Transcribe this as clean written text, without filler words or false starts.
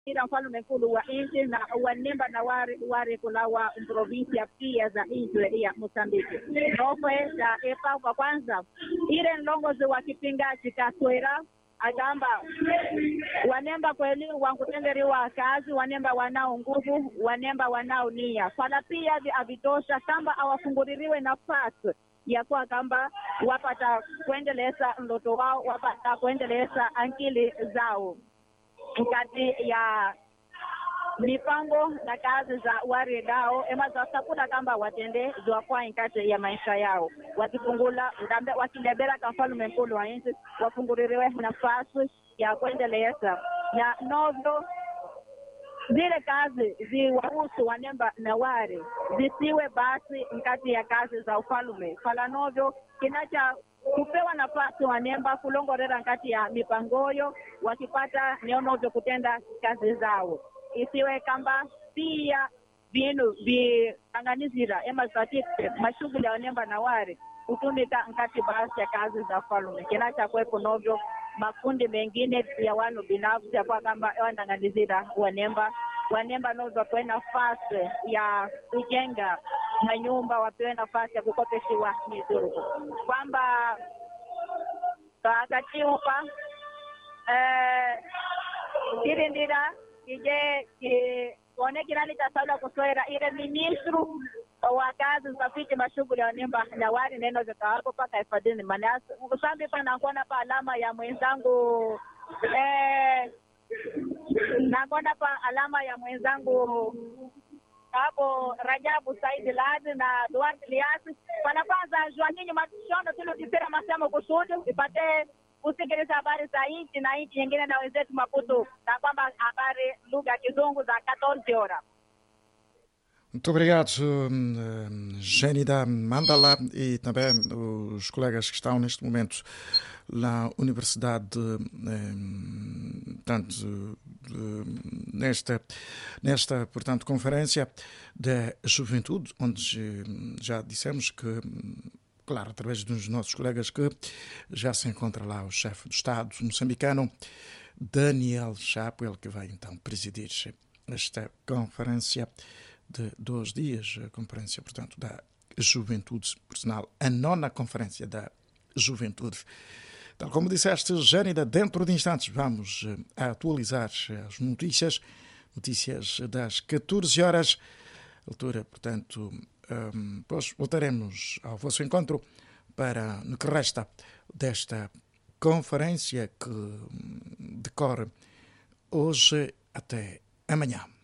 ira mfalme mkulu wa nchi na wanemba na wari kulawa provinsia pia za nchi ya Mozambiki. Nofwe za epa kwa kwanza ile nlongozi wa kipingaji kaswera agamba wanemba kweli wankutenderiwa kazi, wanemba wanao nguvu, wanemba wanao nia fala pia avitosha kamba awafunguliriwe nafasi ya kuwa kamba wapata kuendeleza ndoto wao, wapata kuendeleza akili zao kati ya mipango na kazi za wari dao ema za sakuda kamba watende ziwakwa inkate ya maisha yao wakifungula ndambe wakilebera kamfalume mkulu wa nchi wafunguliriwe nafasi ya kuendeleza na novyo zile kazi ziwahusu wanemba na wari zisiwe basi mkati ya kazi za ufalume fala novyo kinacha kupewa nafasi wanemba kulongorera nkati ya mipangoyo wakipata neonovyo kutenda kazi zao isiwe kamba pia vinu vianganizira ema statike mashughuli ya wanemba na wari kutumika nkati basi ya kazi za falume kinacha kwepo novyo makundi mengine ya wanu binafsi ya kwa kamba wananganizira wanemba novyo wapewe nafasi ya kujenga manyumba, wapewe nafasi ya kukopeshiwa mizuruku kwamba wakati upa kirindira kije kone kinani tasaula kuswera ile ministru wa kazi zafiti mashughuli ya wanemba na wari neno zikawapo paka hifadhini manasi kusambi pa nakuona pa alama ya mwenzangu nakuona pa alama ya mwenzangu hapo Rajabu Saidi Ladi na Duarte Liasi wanapanza Joaninho Matishono tilo tipera masemo kusudi ipate kusikiliza habari za nchi na nchi nyingine na wenzetu Maputo na kwamba habari lugha ya Kizungu za 14 horas. Muito obrigado, Gênida Mandala, e também os colegas que estão neste momento na Universidade, portanto, nesta, portanto, conferência da juventude, onde já dissemos que, claro, através dos nossos colegas, que já se encontra lá o chefe do Estado moçambicano, Daniel Chapo, ele que vai então presidir esta conferência de 2 dias, a conferência, portanto, da juventude, por sinal, a 9ª conferência da juventude. Tal como disseste, Gênida, dentro de instantes vamos atualizar as notícias das 14 horas, altura, portanto, depois voltaremos ao vosso encontro para no que resta desta conferência que decorre hoje até amanhã.